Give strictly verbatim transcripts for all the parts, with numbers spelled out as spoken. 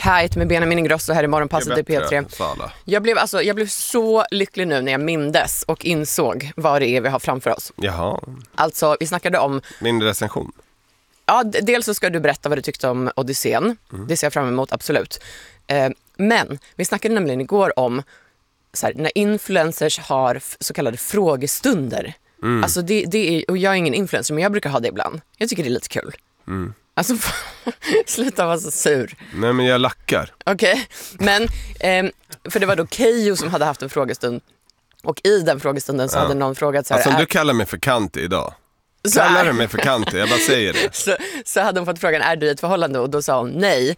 Kite med Benjamin Ingrosso här i Morgonpasset i P tre. Jag blev, alltså, jag blev så lycklig nu när jag mindes och insåg vad det är vi har framför oss. Jaha. Alltså, vi snackade om... Min recension. Ja, dels så ska du berätta vad du tyckte om Odysseen. Mm. Det ser jag fram emot, absolut. Eh, men vi snackade nämligen igår om så här, när influencers har f- så kallade frågestunder. Mm. Alltså det, det är, och jag är ingen influencer, men jag brukar ha det ibland. Jag tycker det är lite kul. Mm. Alltså, sluta vara så sur. Nej, men jag lackar. Okej, okay. Men eh, för det var då Keyyo som hade haft en frågestund. Och i den frågestunden så ja. hade någon frågat så här... Alltså om är... du kallar mig för Kanti idag. Så kallar är... du mig för Kanti, jag bara säger det. så, så hade hon fått frågan, är du i ett förhållande? Och då sa hon nej.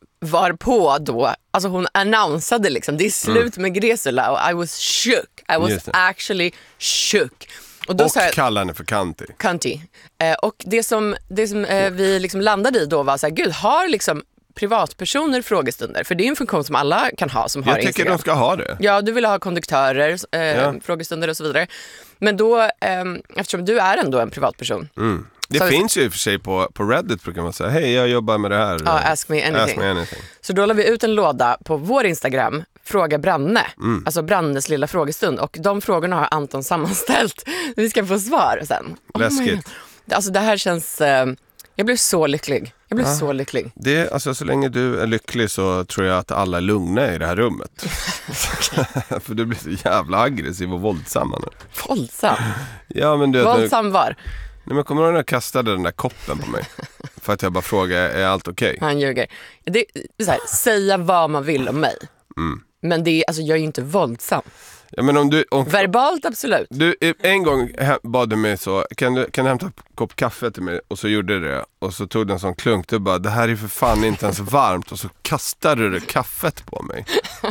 Varpå då, alltså hon annonsade liksom, det är slut mm. med Gresula. Och I was shook, I was actually shook. Och, då och här, kallar henne för Kanti. Kanti. Eh, och det som, det som eh, vi liksom landade i då var så här, gud, har liksom privatpersoner frågestunder? För det är en funktion som alla kan ha som jag har tycker Instagram. De ska ha det. Ja, du vill ha konduktörer, eh, ja. frågestunder och så vidare. Men då, eh, eftersom du är ändå en privatperson. Mm. Det så finns vi... ju i och för sig på, på Reddit brukar man säga, hej jag jobbar med det här. Ja, ask me anything. Ask me anything. Så då la vi ut en låda på vår Instagram, Fråga Branne. Mm. Alltså Brannes lilla frågestund. Och de frågorna har Anton sammanställt. Vi ska få svar sen. Läskigt. Oh alltså det här känns... Eh, jag blev så lycklig. Jag blev ja. så lycklig. Det, alltså, så länge du är lycklig så tror jag att alla är lugna i det här rummet. För du blir så jävla aggressiv och våldsam nu. Våldsam? Ja, men du, våldsam var? Nej, men kommer du ihåg när jag kastade den där koppen på mig? För att jag bara frågade, är allt okej? Okay? Han ljuger. Det är så här, säga vad man vill om mig. Mm. Men det är, alltså, jag är ju inte våldsam. Ja, men om du, om, verbalt, absolut. Du, en gång bad du mig så, kan du, kan du hämta en kopp kaffe till mig? Och så gjorde det. Och så tog du en sån klunk. Du bara, det här är för fan inte ens varmt. Och så kastade du kaffet på mig.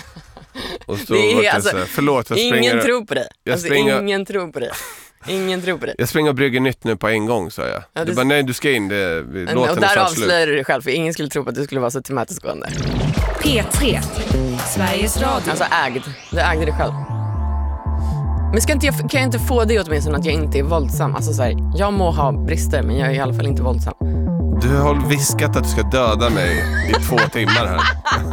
Och så det är, var alltså, så, förlåt, jag springer. Ingen tror på dig. Jag alltså, springer, ingen tror på dig. Ingen tror på dig. Jag springer och brygger nytt nu på en gång, sa jag. Ja, du bara, nej, du ska in. Det, vi, och och där avslöjar du dig själv, för ingen skulle tro på att du skulle vara så tillmötesgående. P tre, Sveriges Radio. Alltså ägd, du ägde dig själv. Men ska inte jag, kan jag inte få det åtminstone att jag inte är våldsam? Alltså så här, jag må ha brister, men jag är i alla fall inte våldsam. Du har viskat att du ska döda mig i två timmar här.